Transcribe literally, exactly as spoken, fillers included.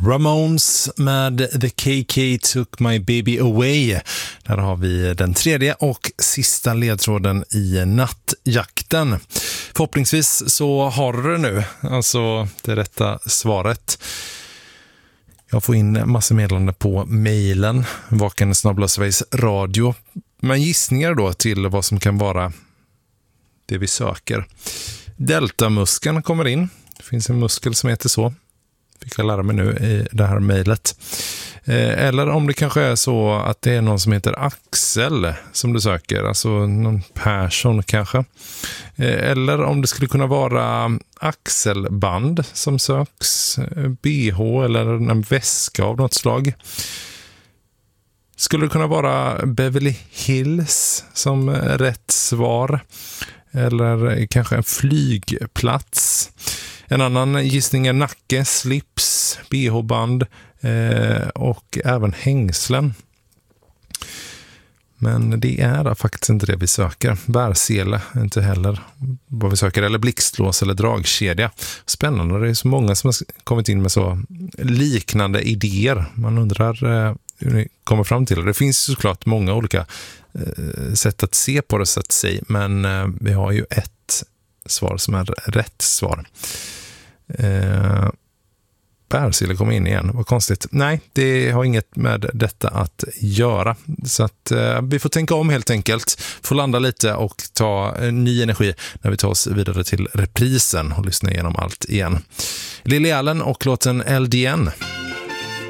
Ramones med The K K Took My Baby Away. Där har vi den tredje och sista ledtråden i nattjakten. Förhoppningsvis så har du det nu, alltså det rätta svaret. Jag får in massa meddelande på mejlen vaken snabel-a Sveriges Radio. Men gissningar då till vad som kan vara det vi söker. Deltamuskeln kommer in. Det finns en muskel som heter så. Fick jag lära mig nu i det här mejlet. Eller om det kanske är så att det är någon som heter Axel som du söker. Alltså någon person kanske. Eller om det skulle kunna vara axelband som söks. B H eller en väska av något slag. Skulle det kunna vara Beverly Hills som rätt svar? Eller kanske en flygplats. En annan gissning är nacke, slips, B H-band eh, och även hängslen. Men det är faktiskt inte det vi söker. Bärsele inte heller vad vi söker. Eller blixtlås eller dragkedja. Spännande, det är så många som har kommit in med så liknande idéer. Man undrar eh, hur ni kommer fram till det. Det finns såklart många olika eh, sätt att se på det så att säga. Men eh, vi har ju ett svar som är rätt svar. Eh, Bärsele kom in igen, vad konstigt. Nej, det har inget med detta att göra. Så att eh, vi får tänka om helt enkelt. Får landa lite och ta eh, ny energi när vi tar oss vidare till reprisen och lyssna igenom allt igen. Lily Allen och låten L D N.